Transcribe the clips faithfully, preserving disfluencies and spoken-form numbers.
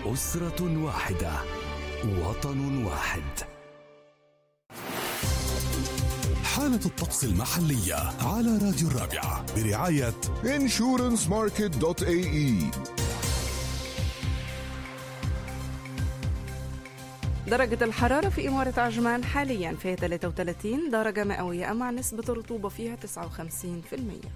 أسرة واحدة، وطن واحد. حالة الطقس المحلية على راديو الرابعة برعاية إنشورنس ماركت دوت إيه إي. درجة الحرارة في إمارة عجمان حاليا فيها ثلاثة وثلاثين درجة مئوية، مع نسبة الرطوبة فيها تسعة وخمسين بالمئة.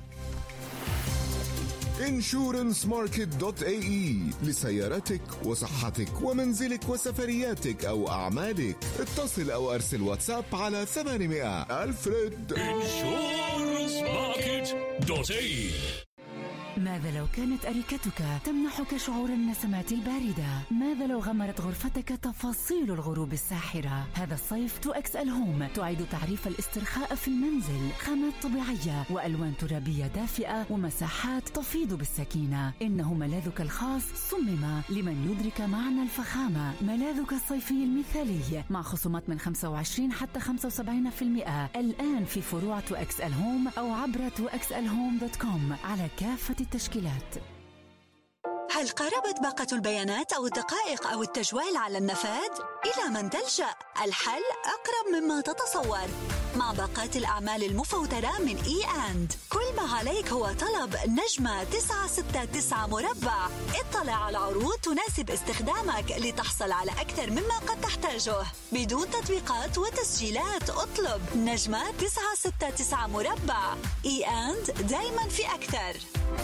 إنشورنس ماركت دوت إيه إي لسيارتك وصحتك ومنزلك وسفرياتك أو أعمالك. اتصل أو أرسل واتساب على ثمانمائة ألفريد. إنشورنس ماركت دوت إيه إي. ماذا لو كانت أريكتك تمنحك شعور النسمات الباردة؟ ماذا لو غمرت غرفتك تفاصيل الغروب الساحرة؟ هذا الصيف تو إكس إل هوم تعيد تعريف الاسترخاء في المنزل، خامات طبيعية وألوان ترابية دافئة ومساحات تفيض بالسكينة. إنه ملاذك الخاص صمم لمن يدرك معنى الفخامة. ملاذك الصيفي المثالي مع خصومات من خمسة وعشرين حتى خمسة وسبعين بالمئة الآن في فروع تو إكس إل هوم أو عبر تو إكس إل هوم دوت كوم على كافة التشكيلات. هل قاربت باقة البيانات أو الدقائق أو التجوال على النفاذ؟ إلى من تلجأ؟ الحل أقرب مما تتصور مع باقات الأعمال المفوترة من إي أند. كل ما عليك هو طلب نجمة تسعة ستة تسعة مربع. اطلع على عروض تناسب استخدامك لتحصل على أكثر مما قد تحتاجه بدون تطبيقات وتسجيلات. اطلب نجمة تسعة ستة تسعة مربع. إي أند دايما في أكثر.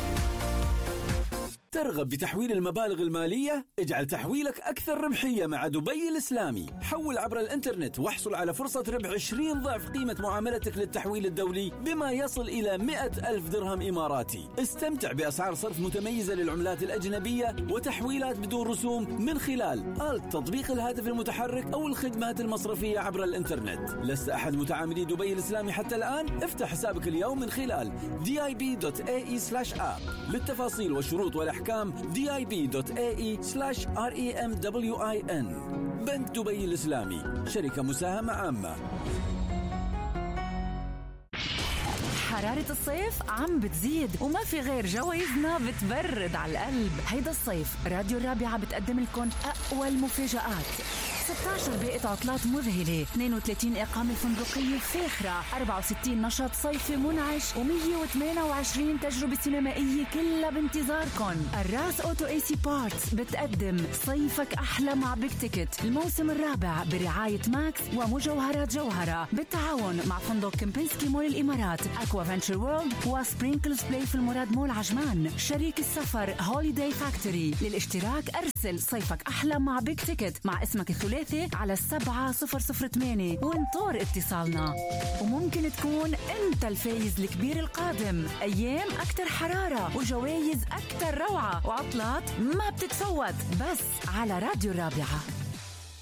ترغب بتحويل المبالغ المالية؟ اجعل تحويلك أكثر ربحية مع دبي الإسلامي. حول عبر الإنترنت واحصل على فرصة ربح عشرين ضعف قيمة معاملتك للتحويل الدولي بما يصل إلى مئة ألف درهم إماراتي. استمتع بأسعار صرف متميزة للعملات الأجنبية وتحويلات بدون رسوم من خلال آلة تطبيق الهاتف المتحرك أو الخدمات المصرفية عبر الإنترنت. لست أحد متعاملي دبي الإسلامي حتى الآن؟ افتح حسابك اليوم من خلال دي آي بي دوت إيه إي سلاش آب. للتفاصيل والشروط والأحكام دي آي بي دوت إيه إي سلاش آر إي إم دبليو آي إن. بنك دبي الإسلامي، شركة مساهمة عامة. حرارة الصيف عم بتزيد وما في غير جوايزنا بتبرد على القلب. هيدا الصيف راديو الرابعة بتقدم لكم أقوى المفاجآت. ستة عشر بيئة عطلات مذهلة، اثنين وثلاثين إقامة فندقية فاخرة، أربعة وستين نشاط صيفي منعش، ومية وثمانية وعشرين تجربة سينمائية كلها بانتظاركم. الراس أوتو اي سي بارتس بتقدم صيفك أحلى مع بيك تيكت الموسم الرابع برعاية ماكس ومجوهرات جوهرة بالتعاون مع فندق كمبنسكي مول الإمارات، أكوا فانشر وورلد وسبرينكلز بلاي في المراد مول عجمان. شريك السفر هوليداي فاكتوري. للاشتراك أرسل صيفك أحلى مع بيك تيكت مع اسمك الثلاثي على السبعة صفر صفر ثمانية وانطور اتصالنا. وممكن تكون انت الفايز الكبير القادم. ايام اكتر حرارة وجوائز اكتر روعة وعطلات ما بتتفوت بس على راديو الرابعة.